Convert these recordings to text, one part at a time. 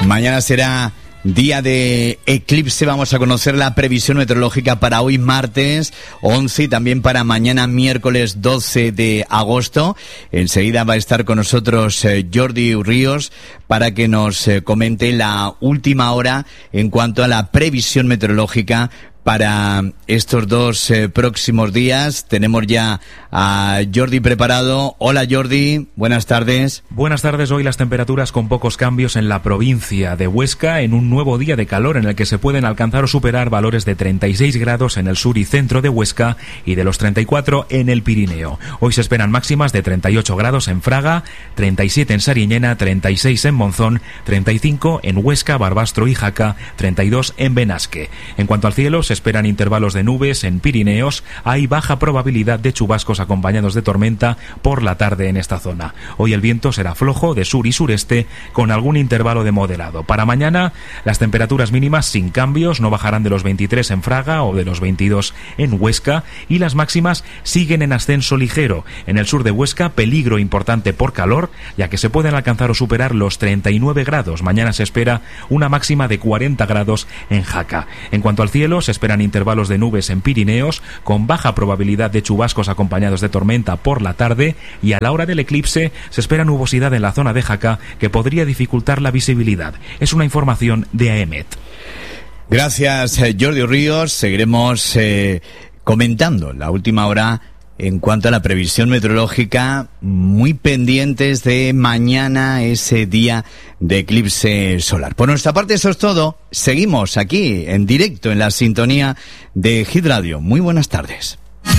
Mañana será día de eclipse. Vamos a conocer la previsión meteorológica para hoy martes 11 y también para mañana miércoles 12 de agosto. Enseguida va a estar con nosotros Jordi Ríos para que nos comente la última hora en cuanto a la previsión meteorológica para estos dos próximos días. Tenemos ya a Jordi preparado. Hola Jordi, buenas tardes. Buenas tardes. Hoy las temperaturas con pocos cambios en la provincia de Huesca, en un nuevo día de calor en el que se pueden alcanzar o superar valores de 36 grados en el sur y centro de Huesca y de los 34 en el Pirineo. Hoy se esperan máximas de 38 grados en Fraga, 37 en Sariñena, 36 en Monzón, 35 en Huesca, Barbastro y Jaca, 32 en Benasque. En cuanto al cielo, se esperan intervalos de nubes en Pirineos. Hay baja probabilidad de chubascos acompañados de tormenta por la tarde en esta zona. Hoy el viento será flojo de sur y sureste con algún intervalo de moderado. Para mañana las temperaturas mínimas sin cambios, no bajarán de los 23 en Fraga o de los 22 en Huesca, y las máximas siguen en ascenso ligero. En el sur de Huesca, peligro importante por calor, ya que se pueden alcanzar o superar los 39 grados. Mañana se espera una máxima de 40 grados en Jaca. En cuanto al cielo, se esperan intervalos de nubes en Pirineos con baja probabilidad de chubascos acompañados de tormenta por la tarde, y a la hora del eclipse se espera nubosidad en la zona de Jaca que podría dificultar la visibilidad. Es una información de AEMET. Gracias Jordi Ríos. Seguiremos comentando la última hora en cuanto a la previsión meteorológica, muy pendientes de mañana, ese día de eclipse solar. Por nuestra parte eso es todo. Seguimos aquí en directo en la sintonía de Hit Radio. Muy buenas tardes.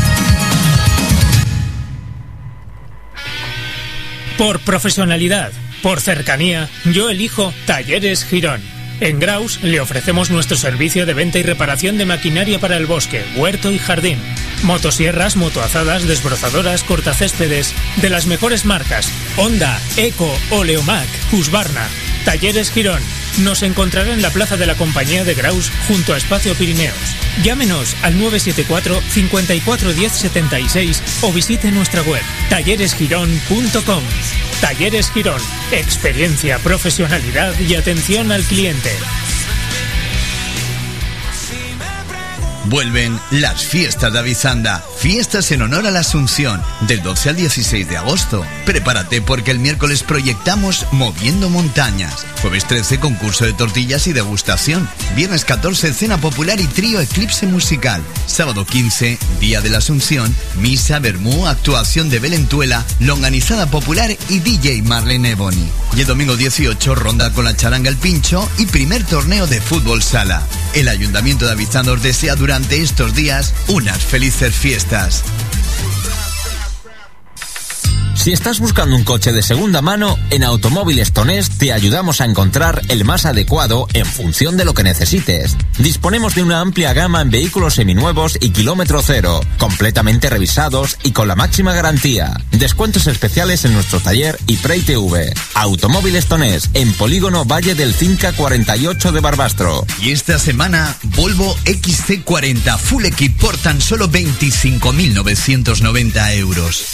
Por profesionalidad, por cercanía, yo elijo Talleres Girón. En Graus le ofrecemos nuestro servicio de venta y reparación de maquinaria para el bosque, huerto y jardín. Motosierras, motoazadas, desbrozadoras, cortacéspedes, de las mejores marcas: Honda, Eco, Oleomac, Husqvarna. Talleres Girón. Nos encontrará en la plaza de la Compañía de Graus, junto a Espacio Pirineos. Llámenos al 974 54 10 76 o visite nuestra web talleresgirón.com. Talleres Girón. Experiencia, profesionalidad y atención al cliente. Vuelven las fiestas de Avizanda, fiestas en honor a la Asunción, del 12 al 16 de agosto. Prepárate porque el miércoles proyectamos Moviendo Montañas. Jueves 13, concurso de tortillas y degustación. Viernes 14, cena popular y trío eclipse musical. Sábado 15, día de la Asunción, misa, vermú, actuación de Belentuela, longanizada popular y DJ Marlene Ebony. Y el domingo 18, ronda con la charanga El Pincho y primer torneo de fútbol sala. El Ayuntamiento de Avizanda os desea durante estos días unas felices fiestas. Si estás buscando un coche de segunda mano, en Automóviles Tonés te ayudamos a encontrar el más adecuado en función de lo que necesites. Disponemos de una amplia gama en vehículos seminuevos y kilómetro cero, completamente revisados y con la máxima garantía. Descuentos especiales en nuestro taller y PreITV. Automóviles Tonés, en Polígono Valle del Cinca 48 de Barbastro. Y esta semana, Volvo XC40 Full Equip por tan solo 25.990 euros.